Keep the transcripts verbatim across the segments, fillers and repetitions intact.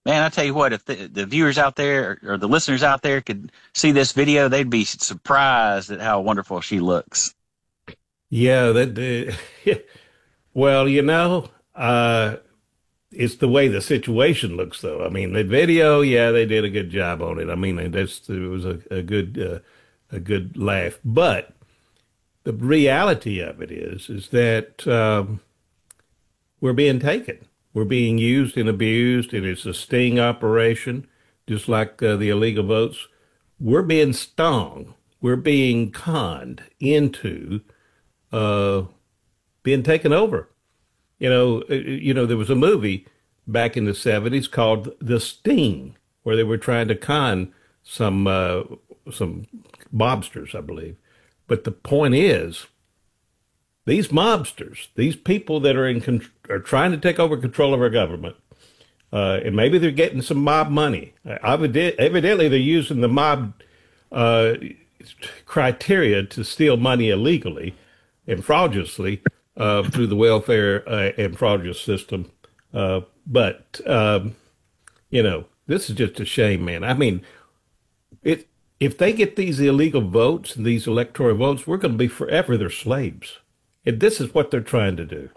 Man, I tell you what, if the, the viewers out there or the listeners out there could see this video, they'd be surprised at how wonderful she looks. Yeah, that uh, well, you know, uh, it's the way the situation looks, though. I mean, the video, yeah, they did a good job on it. I mean, that's it was a, a good uh, a good laugh. But the reality of it is, is that um, we're being taken, we're being used and abused, and it's a sting operation, just like uh, the illegal votes. We're being stung. We're being conned into uh, being taken over. You know, uh, you know, there was a movie back in the seventies called The Sting, where they were trying to con some uh, some mobsters, I believe. But the point is, these mobsters, these people that are in con- are trying to take over control of our government, uh, and maybe they're getting some mob money. Uh, evidently, they're using the mob uh, criteria to steal money illegally and fraudulently uh, through the welfare uh, and fraudulent system. Uh, but, um, you know, this is just a shame, man. I mean, it if they get these illegal votes and these electoral votes, we're going to be forever their slaves. And this is what they're trying to do.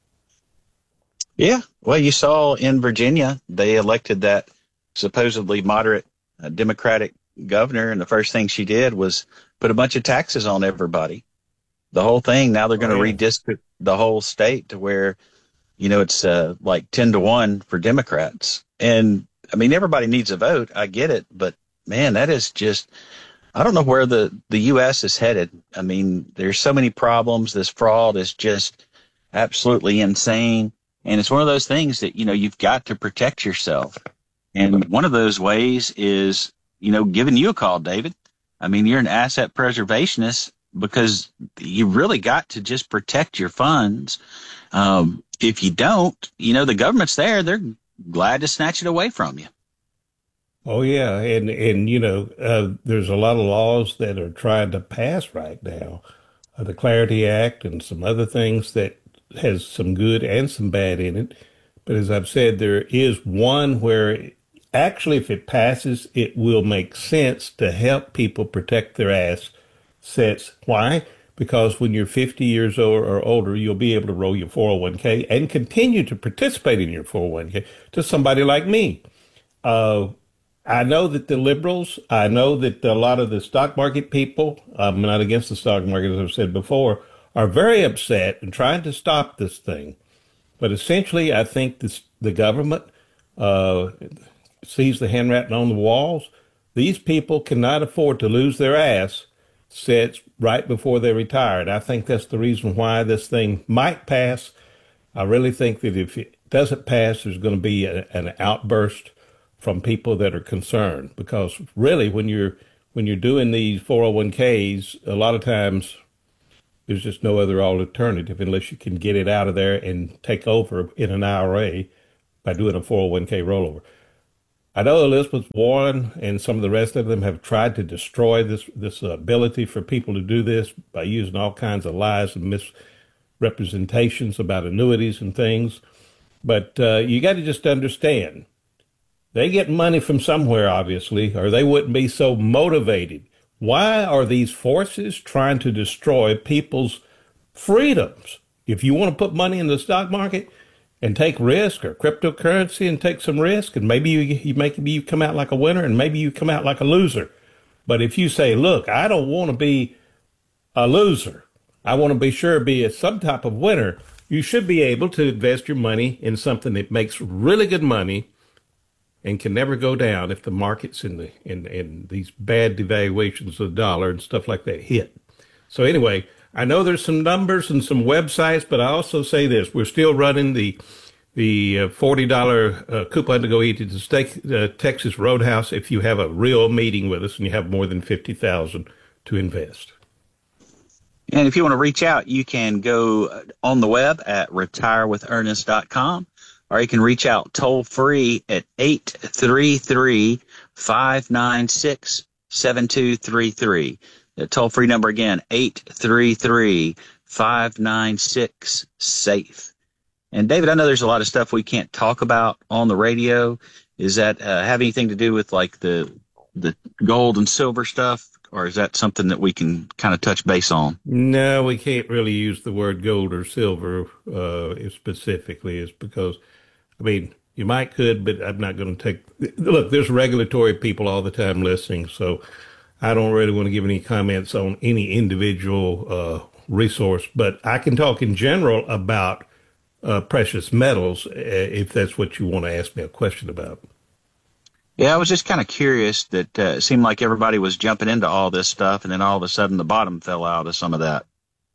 Yeah. Well, you saw in Virginia, they elected that supposedly moderate uh, Democratic governor, and the first thing she did was put a bunch of taxes on everybody. The whole thing, now they're going to Oh, yeah. redistrict the whole state to where, you know, it's uh, like ten to one for Democrats. And I mean, everybody needs a vote. I get it. But man, that is just, I don't know where the, the U S is headed. I mean, there's so many problems. This fraud is just absolutely insane. And it's one of those things that, you know, you've got to protect yourself. And one of those ways is, you know, giving you a call, David. I mean, you're an asset preservationist because you really got to just protect your funds. Um, if you don't, you know, the government's there. They're glad to snatch it away from you. Oh, yeah. And, and you know, uh, there's a lot of laws that are trying to pass right now. Uh, the Clarity Act and some other things that has some good and some bad in it. But as I've said, there is one where actually, if it passes, it will make sense to help people protect their assets. Why? Because when you're fifty years old or older, you'll be able to roll your four oh one k and continue to participate in your four oh one k to somebody like me. Uh, I know that the liberals, I know that a lot of the stock market people, I'm not against the stock market, as I've said before, are very upset and trying to stop this thing. But essentially, I think this, the government uh, sees the handwriting on the walls. These people cannot afford to lose their assets right before they retire. And I think that's the reason why this thing might pass. I really think that if it doesn't pass, there's going to be a, an outburst from people that are concerned. Because really, when you're when you're doing these four oh one k's, a lot of times there's just no other alternative unless you can get it out of there and take over in an I R A by doing a four oh one k rollover. I know Elizabeth Warren and some of the rest of them have tried to destroy this this ability for people to do this by using all kinds of lies and misrepresentations about annuities and things. But uh, you got to just understand, they get money from somewhere, obviously, or they wouldn't be so motivated. Why are these forces trying to destroy people's freedoms? If you want to put money in the stock market and take risk, or cryptocurrency and take some risk, and maybe you, you make you come out like a winner, and maybe you come out like a loser. But if you say, look, I don't want to be a loser, I want to be sure to be a, some type of winner, you should be able to invest your money in something that makes really good money and can never go down if the markets in the in, in these bad devaluations of the dollar and stuff like that hit. So anyway, I know there's some numbers and some websites, but I also say this: we're still running the the uh, forty dollar uh, coupon to go eat at the steak, uh, Texas Roadhouse if you have a real meeting with us and you have more than fifty thousand to invest. And if you want to reach out, you can go on the web at retire with ernest dot com. Or you can reach out toll free at eight three three, five nine six, seven two three three. The toll free number again, eight three three, five nine six, SAFE. And David, I know there's a lot of stuff we can't talk about on the radio. Is that uh, have anything to do with like the the gold and silver stuff, or is that something that we can kind of touch base on? No, we can't really use the word gold or silver uh, specifically. It's because, I mean, you might could, but I'm not going to take. Look, there's regulatory people all the time listening, so I don't really want to give any comments on any individual uh, resource. But I can talk in general about uh, precious metals, uh, if that's what you want to ask me a question about. Yeah, I was just kind of curious that uh, it seemed like everybody was jumping into all this stuff, and then all of a sudden the bottom fell out of some of that.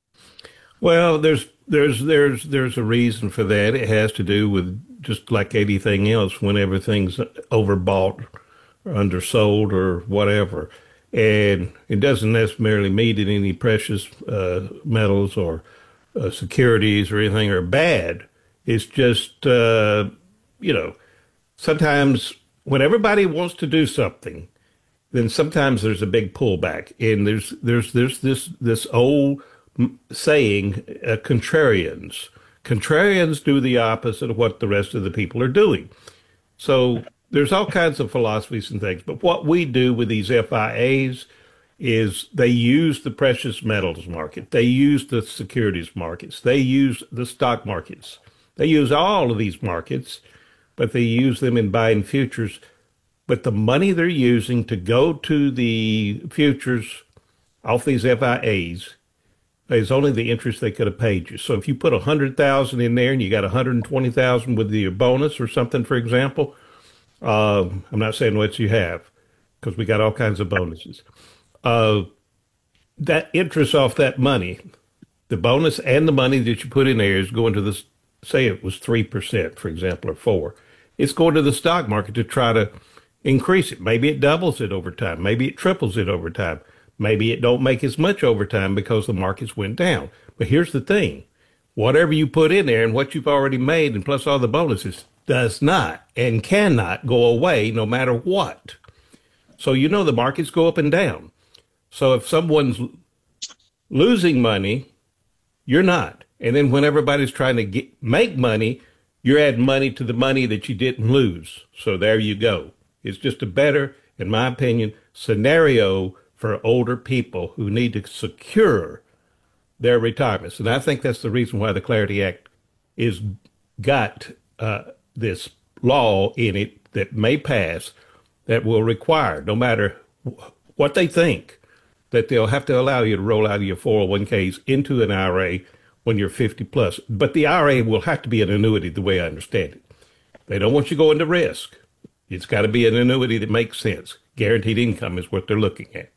Well, there's there's there's there's a reason for that. It has to do with just like anything else, when everything's overbought or undersold or whatever. And it doesn't necessarily mean that any precious uh, metals or uh, securities or anything are bad. It's just, uh, you know, sometimes when everybody wants to do something, then sometimes there's a big pullback. And there's there's there's this this old saying, uh, contrarians. Contrarians do the opposite of what the rest of the people are doing. So there's all kinds of philosophies and things. But what we do with these F I As is they use the precious metals market. They use the securities markets. They use the stock markets. They use all of these markets, but they use them in buying futures. But the money they're using to go to the futures off these F I As is only the interest they could have paid you. So if you put a hundred thousand in there and you got a hundred and twenty thousand with your bonus or something, for example, um, I'm not saying what you have because we got all kinds of bonuses. Uh, that interest off that money, the bonus and the money that you put in there is going to the, say it was three percent, for example, or four. It's going to the stock market to try to increase it. Maybe it doubles it over time. Maybe it triples it over time. Maybe it don't make as much over time because the markets went down. But here's the thing. Whatever you put in there and what you've already made and plus all the bonuses does not and cannot go away no matter what. So you know the markets go up and down. So if someone's losing money, you're not. And then when everybody's trying to get, make money, you're adding money to the money that you didn't lose. So there you go. It's just a better, in my opinion, scenario for older people who need to secure their retirements. And I think that's the reason why the Clarity Act is got uh, this law in it that may pass that will require, no matter what they think, that they'll have to allow you to roll out of your four oh one k's into an I R A when you're fifty plus. But the I R A will have to be an annuity the way I understand it. They don't want you going to risk. It's got to be an annuity that makes sense. Guaranteed income is what they're looking at.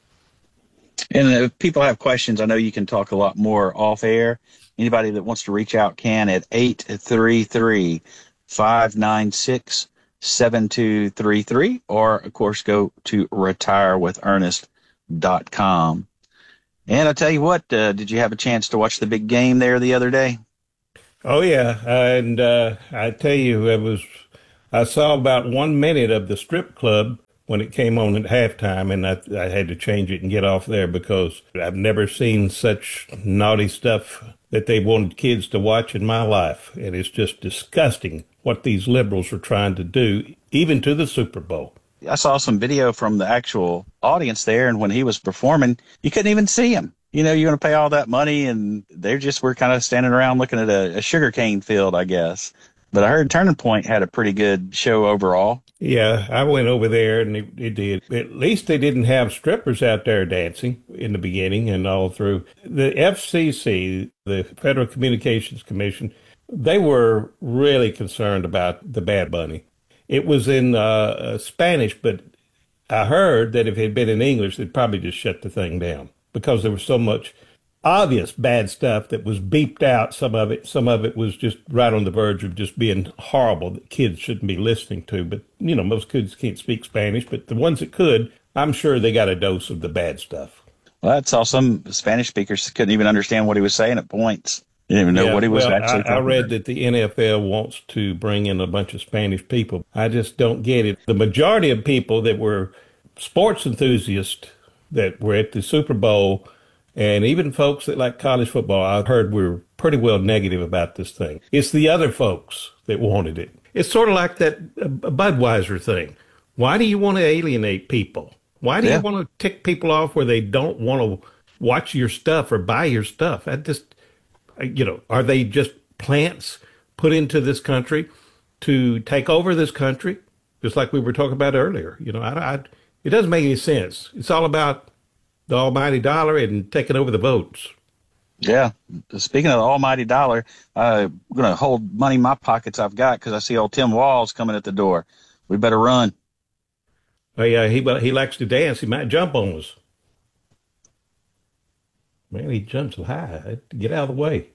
And if people have questions, I know you can talk a lot more off air. Anybody that wants to reach out can at eight three three, five nine six, seven two three three, or, of course, go to retire with ernest dot com. And I'll tell you what, uh, did you have a chance to watch the big game there the other day? Oh, yeah. And uh, I tell you, it was, I saw about one minute of the strip club when it came on at halftime, and I, I had to change it and get off there because I've never seen such naughty stuff that they wanted kids to watch in my life. And it's just disgusting what these liberals are trying to do, even to the Super Bowl. I saw some video from the actual audience there, and when he was performing, you couldn't even see him. You know, you're going to pay all that money, and they just were kind of standing around looking at a, a sugarcane field, I guess. But I heard Turning Point had a pretty good show overall. Yeah, I went over there, and it, it did. At least they didn't have strippers out there dancing in the beginning and all through. The F C C, the Federal Communications Commission, they were really concerned about the Bad Bunny. It was in uh, Spanish, but I heard that if it had been in English, they'd probably just shut the thing down because there was so much obvious bad stuff that was beeped out. Some of it, some of it was just right on the verge of just being horrible that kids shouldn't be listening to. But, you know, most kids can't speak Spanish, but the ones that could, I'm sure they got a dose of the bad stuff. Well, I saw some Spanish speakers couldn't even understand what he was saying at points. They didn't even know yeah, what he was well, actually I, talking I read about. that the N F L wants to bring in a bunch of Spanish people. I just don't get it. The majority of people that were sports enthusiasts that were at the Super Bowl And even folks that like college football, I heard were pretty well negative about this thing. It's the other folks that wanted it. It's sort of like that uh, Budweiser thing. Why do you want to alienate people? Why do yeah. you want to tick people off where they don't want to watch your stuff or buy your stuff? I just, you know, are they just plants put into this country to take over this country? Just like we were talking about earlier. You know, I, I, it doesn't make any sense. It's all about the almighty dollar and taking over the votes. Yeah. Speaking of the almighty dollar, uh, I'm going to hold money in my pockets I've got because I see old Tim Walz coming at the door. We better run. Oh, yeah, he, he likes to dance. He might jump on us. Man, he jumps high. Get out of the way.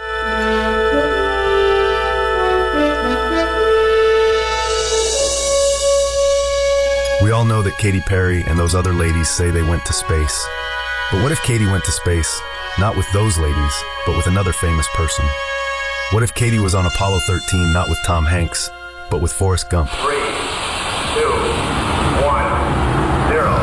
We all know that Katy Perry and those other ladies say they went to space. But what if Katy went to space, not with those ladies, but with another famous person? What if Katy was on Apollo thirteen, not with Tom Hanks, but with Forrest Gump? Three, two, one, zero.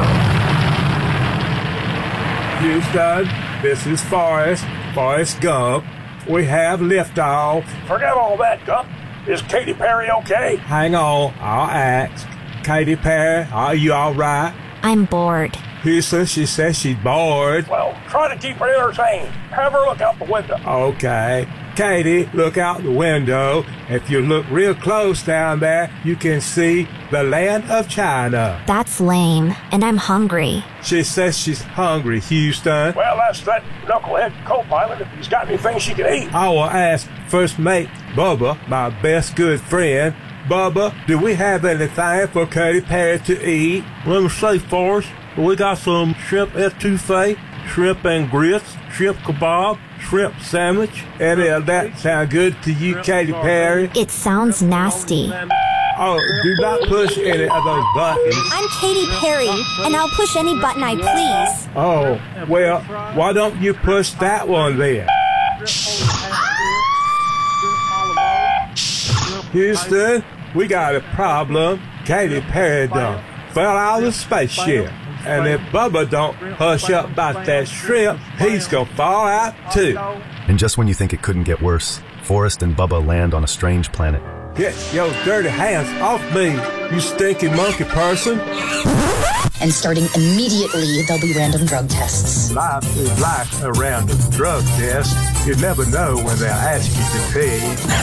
Houston, this is Forrest, Forrest Gump. We have liftoff. Forget all that, Gump. Is Katy Perry okay? Hang on, I'll ask. Katy Perry, are you all right? I'm bored. Houston, she says she's bored. Well, try to keep her entertained. Have her look out the window. Okay. Katy, look out the window. If you look real close down there, you can see the land of China. That's lame, and I'm hungry. She says she's hungry, Houston. Well, that's that knucklehead co-pilot if he's got anything she can eat. I will ask First Mate Bubba, my best good friend. Bubba, do we have anything for Katy Perry to eat? Let me say, Forrest, we got some shrimp etouffee, shrimp and grits, shrimp kebab, shrimp sandwich. Any of that sound good to you, Katy Perry? It sounds nasty. Oh, do not push any of those buttons. I'm Katy Perry, and I'll push any button I please. Oh, well, why don't you push that one then? Houston, we got a problem. Katy Perry done fell out of the spaceship. And if Bubba don't hush up about that shrimp, he's gonna fall out too. And just when you think it couldn't get worse, Forrest and Bubba land on a strange planet. Get your dirty hands off me, you stinky monkey person. And starting immediately, there'll be random drug tests. Life is like a random drug test. You never know when they'll ask you to pee.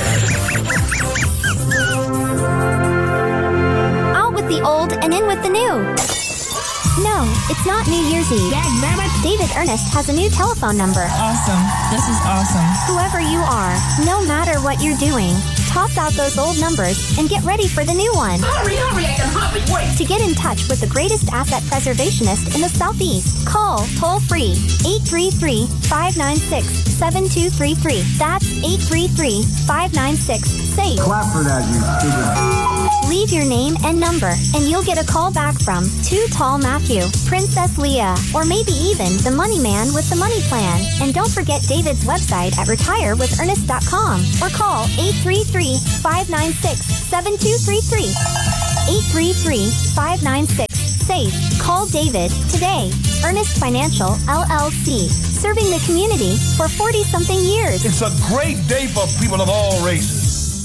Out with the old and in with the new. No, it's not New Year's Eve. Dagnabbit. David Ernest has a new telephone number. Awesome. This is awesome. Whoever you are, no matter what you're doing, toss out those old numbers and get ready for the new one. Hurry, hurry, I can hardly wait. To get in touch with the greatest asset preservationist in the Southeast, call toll-free eight three three, five nine six, seven two three three. That's eight three three, five nine six, SAFE. Clap for that, you stupid. Leave your name and number, and you'll get a call back from Too Tall Matthew, Princess Leah, or maybe even the money man with the money plan. And don't forget David's website at retire with ernest dot com or call eight three three, five nine six, seven two three three. eight three three, five nine six, SAFE. Call David today. Ernest Financial, L L C, serving the community for forty-something years. It's a great day for people of all races.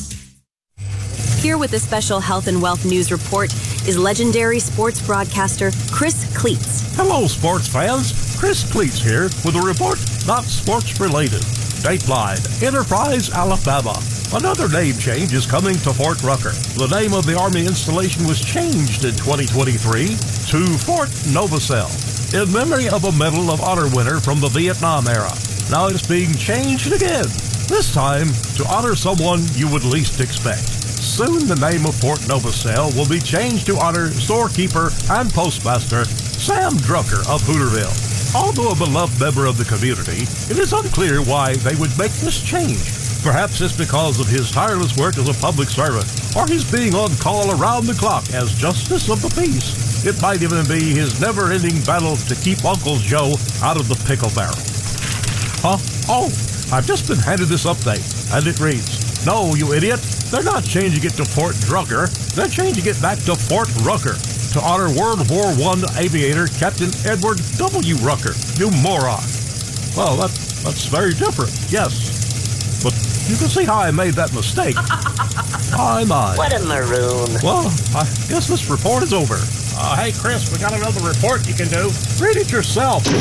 Here with a special health and wealth news report is legendary sports broadcaster Chris Cleats. Hello, sports fans. Chris Cleats here with a report not sports related. Dateline, Enterprise, Alabama. Another name change is coming to Fort Rucker. The name of the Army installation was changed in twenty twenty-three to Fort Novosel, in memory of a Medal of Honor winner from the Vietnam era. Now it's being changed again, this time to honor someone you would least expect. Soon the name of Fort Novosel will be changed to honor storekeeper and postmaster Sam Drucker of Hooterville. Although a beloved member of the community, it is unclear why they would make this change. Perhaps it's because of his tireless work as a public servant, or his being on call around the clock as Justice of the Peace. It might even be his never-ending battle to keep Uncle Joe out of the pickle barrel. Huh? Oh, I've just been handed this update, and it reads, "No, you idiot, they're not changing it to Fort Drucker, they're changing it back to Fort Rucker to honor World War One aviator Captain Edward W. Rucker. You moron." Well, that, that's very different, yes. But you can see how I made that mistake. My, my. What a maroon. Well, I guess this report is over. Uh, hey, Chris, we got another report you can do. Read it yourself.